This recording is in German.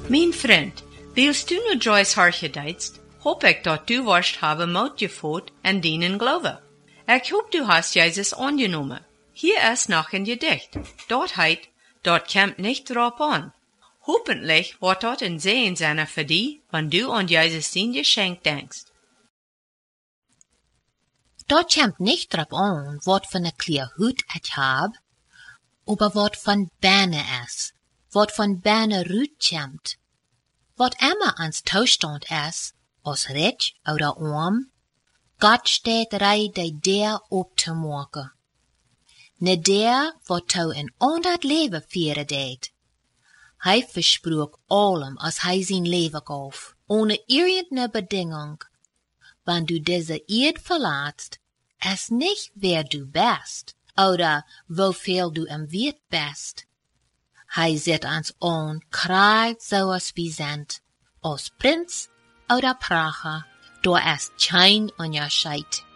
Mijn vriend, willst du nu Joyce hartje deitst, hoop ik dat du worst hebben moed gevoerd en dienen geloven. Ik hoop du hast Jesus angenomen. Hier ist noch ein Gedicht. Dort heit, dort kommt nicht drauf an. Hoffentlich wird dort ein Segen sein für dich, wenn du an Jesus sein Geschenk denkst. Dort kommt nicht drauf an, wat von a kleer Hut ich hab, aber wat von Berne is, wat von Berne Rut kommt, wat immer ans Toestand is, als rich oder arm, Gott steht rei der op te maken. Ne der wat tou in ander leven vieren deed. Hij versprook allem als hij zijn leven gaf, ohne irgendeine Bedingung. Wenn du diese Erde verlässt, ist nicht wer du bist, oder wofür du im Wert bist. Hij zet uns an, krijgt zoals wir sind, als Prinz oder Prager, da ist kein Unterschied.